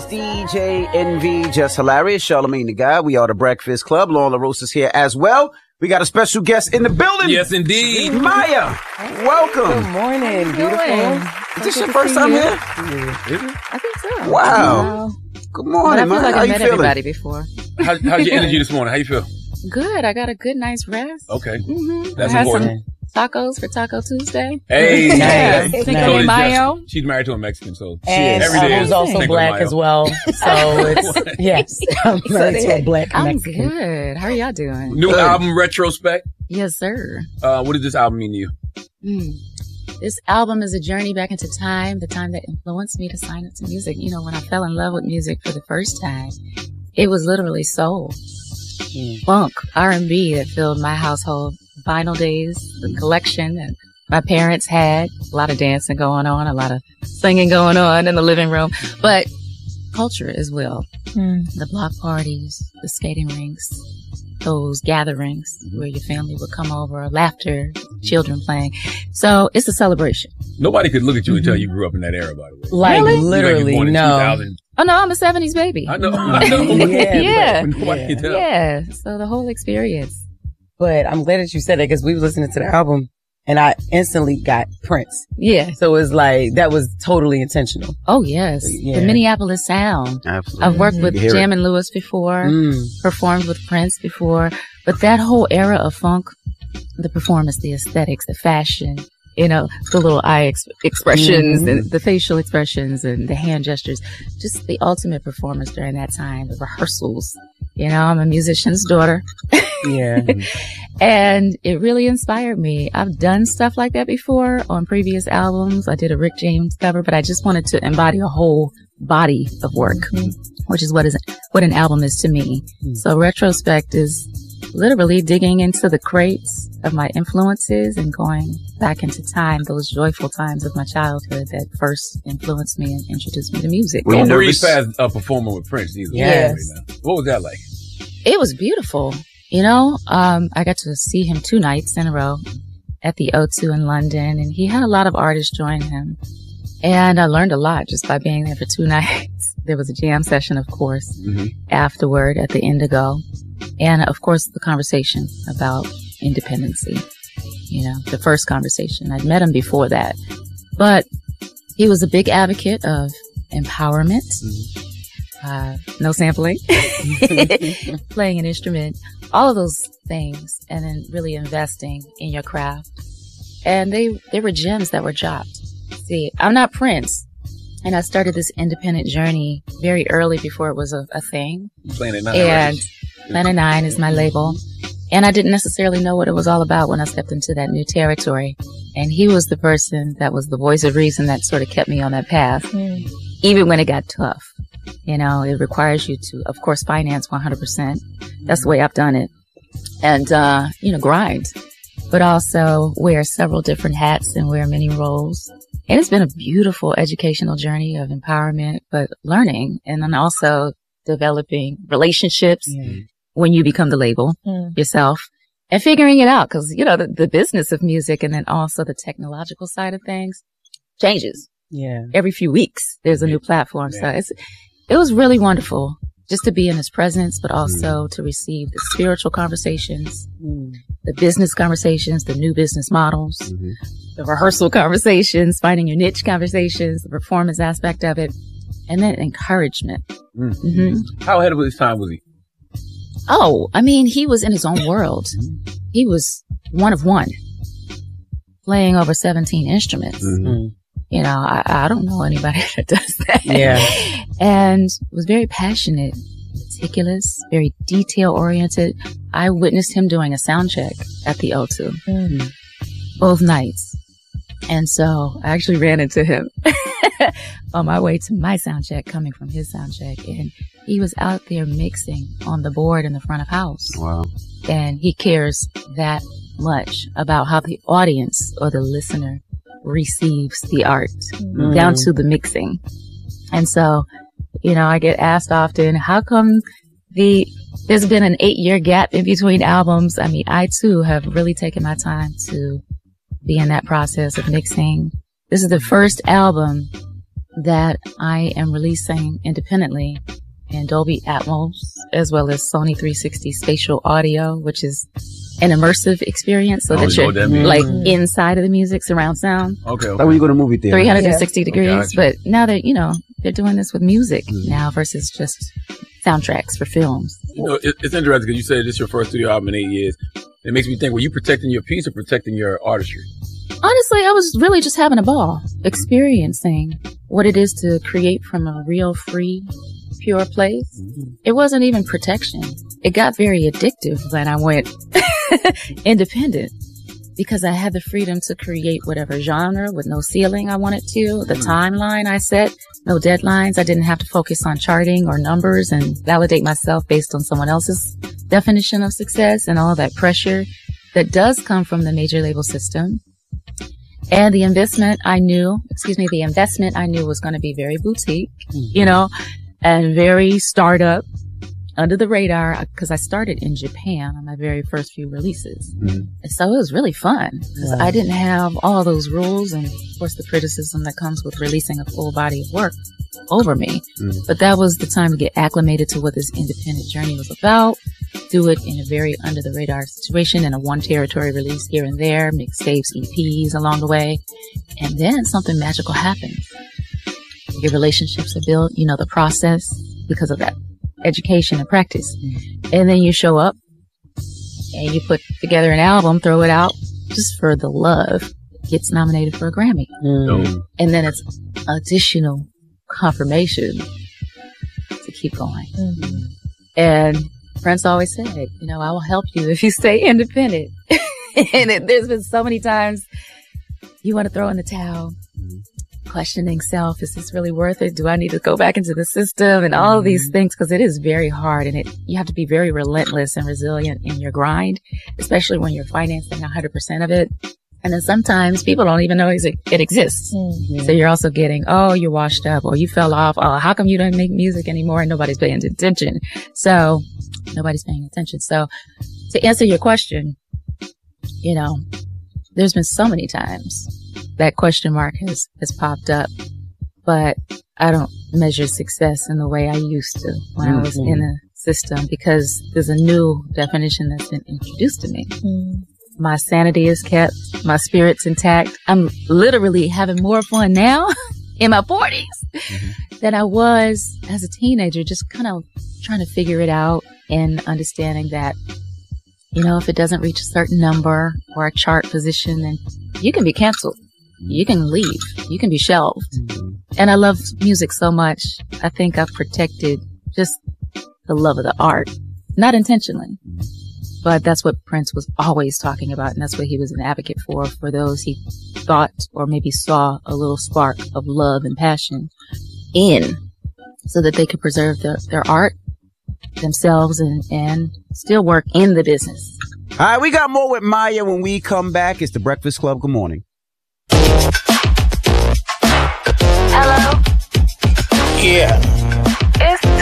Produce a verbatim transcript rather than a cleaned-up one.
D J Envy, Just Hilarious, Charlamagne the Guy. We are the Breakfast Club. Lauren LaRosa is here as well. We got a special guest in the building. Yes, indeed. Maya, welcome. Good morning, beautiful. Is this your first time here? I think so. Wow. Good morning, I feel Maya. like How I you met feeling? everybody before. How, how's your energy this morning? How you feel? Good. I got a good, nice rest. Okay. Mm-hmm. That's I had important. some tacos for Taco Tuesday. Hey. Nice. Hey. Cinco So de is Mayo. Jess. She's married to a Mexican, so And every day I was is also Cinco de black Mayo. as well. So it's, yes, I'm married to a black I'm Mexican. good. How are y'all doing? New Good. album, Retrospect. Yes, sir. Uh, what does this album mean to you? Mm. This album is a journey back into time, the time that influenced me to sign up to music. You know, when I fell in love with music for the first time, it was literally soul, Mm. funk, R and B that filled my household. Vinyl days, the collection that my parents had. A lot of dancing going on, a lot of singing going on in the living room, but culture as well. Mm. The block parties, the skating rinks, those gatherings where your family would come over, laughter, children playing. So it's a celebration. Nobody could look at you and tell you grew up in that era, by the way. Like, Really? You literally, like you born in no. two thousand. Oh no, I'm a seventies baby. I know. I know. Yeah, Yeah. But nobody Yeah. can tell. Yeah. So the whole experience. But I'm glad that you said that because we were listening to the album and I instantly got Prince. Yeah. So it was like, that was totally intentional. Oh yes. Yeah. The Minneapolis sound. Absolutely. I've worked with You hear it. Jam and Lewis before, Mm. performed with Prince before, but that whole era of funk, the performance, the aesthetics, the fashion, you know, the little eye ex- expressions Mhm. and the facial expressions and the hand gestures, just the ultimate performance during that time, the rehearsals. You know, I'm a musician's daughter. Yeah. And it really inspired me. I've done stuff like that before on previous albums. I did a Rick James cover, but I just wanted to embody a whole body of work, Mhm. which is what is what an album is to me. Mhm. So Retrospect is literally digging into the crates of my influences and going back into time, those joyful times of my childhood that first influenced me and introduced me to music. Were you Don't breeze nervous? past a performer with Prince either. Yes. What was that like? It was beautiful. You know, um, I got to see him two nights in a row at the O two in London, and he had a lot of artists join him. And I learned a lot just by being there for two nights. There was a jam session, of course, Mm-hmm. afterward at the Indigo. And of course, the conversation about independency. You know, the first conversation. I'd met him before that. But he was a big advocate of empowerment. Uh, no sampling, playing an instrument, all of those things, and then really investing in your craft. And they, they were gems that were dropped. See, I'm not Prince, and I started this independent journey very early before it was a, a thing. Planet Nine. And Records. Planet Nine is my label. And I didn't necessarily know what it was all about when I stepped into that new territory. And he was the person that was the voice of reason that sort of kept me on that path, Mm. even when it got tough. You know, it requires you to, of course, finance one hundred percent. That's the way I've done it. And, uh, you know, grind, but also wear several different hats and wear many roles. And it's been a beautiful educational journey of empowerment, but learning and then also developing relationships Yeah. when you become the label Mm. yourself and figuring it out. Cause you know, the, the business of music and then also the technological side of things changes Yeah. every few weeks. There's a new platform. So it's, it was really wonderful just to be in his presence, but also to receive the spiritual conversations, Mm. the business conversations, the new business models, Mhm. the rehearsal conversations, finding your niche conversations, the performance aspect of it, and then encouragement. Mm. hmm How ahead of his time was he? Oh, I mean, he was in his own world. He was one of one, playing over seventeen instruments. Mhm. Mm. You know, I, I don't know anybody that does that. Yeah. And was very passionate, meticulous, very detail oriented. I witnessed him doing a sound check at the O two Mm. both nights. And so I actually ran into him on my way to my sound check, coming from his sound check. And he was out there mixing on the board in the front of house. Wow. And he cares that much about how the audience or the listener receives the art, Mm. down to the mixing. And so, you know, I get asked often, how come the, there's been an eight year gap in between albums? I mean, I too have really taken my time to be in that process of mixing. This is the first album that I am releasing independently in Dolby Atmos, as well as Sony three sixty spatial audio, which is an immersive experience, so I that don't know you're what that means. like inside of the music, surround sound, Okay. okay. Like when you go to a movie theater. three hundred sixty Yeah. degrees. Gotcha. But now that, you know, they're doing this with music Mm. now versus just soundtracks for films. You know, it, it's interesting because you said this is your first studio album in eight years. It makes me think, were you protecting your piece or protecting your artistry? Honestly, I was really just having a ball, experiencing what it is to create from a real, free, pure place. It wasn't even protection. It got very addictive when I went independent, because I had the freedom to create whatever genre with no ceiling I wanted to. The timeline I set, no deadlines. I didn't have to focus on charting or numbers and validate myself based on someone else's definition of success and all that pressure that does come from the major label system. And the investment I knew, excuse me, the investment I knew was going to be very boutique, you know, and very startup, under the radar, because I started in Japan on my very first few releases. Mm-hmm. And so it was really fun, because Yeah. I didn't have all those rules and, of course, the criticism that comes with releasing a full body of work over me. Mhm. But that was the time to get acclimated to what this independent journey was about, do it in a very under the radar situation, in a one territory release here and there, mixtapes, E Ps along the way. And then something magical happens. Your relationships are built, you know, the process because of that education and practice. And then you show up and you put together an album, throw it out just for the love, gets nominated for a Grammy. No. And then it's additional confirmation to keep going. And Prince always said, you know, I will help you if you stay independent. And it, there's been so many times you want to throw in the towel, questioning self. Is this really worth it? Do I need to go back into the system and all of these things? Because it is very hard, and it you have to be very relentless and resilient in your grind, especially when you're financing one hundred percent of it. And then sometimes people don't even know it, it exists. Mm-hmm. So you're also getting, oh, you're washed up, or you fell off. Oh, how come you don't make music anymore and nobody's paying attention? So nobody's paying attention. So to answer your question, you know, there's been so many times that question mark has, has popped up, but I don't measure success in the way I used to when mm-hmm. I was in the system, because there's a new definition that's been introduced to me. Mm-hmm. My sanity is kept, my spirit's intact. I'm literally having more fun now in my forties mm-hmm. than I was as a teenager, just kind of trying to figure it out and understanding that, you know, if it doesn't reach a certain number or a chart position, then you can be canceled. You can leave. You can be shelved. Mm-hmm. And I love music so much. I think I've protected just the love of the art, not intentionally. But that's what Prince was always talking about, and that's what he was an advocate for, for those he thought or maybe saw a little spark of love and passion in, so that they could preserve their, their art, themselves, and, and still work in the business. All right, we got more with Maya when we come back. It's the Breakfast Club. Good morning. Hello? Yeah.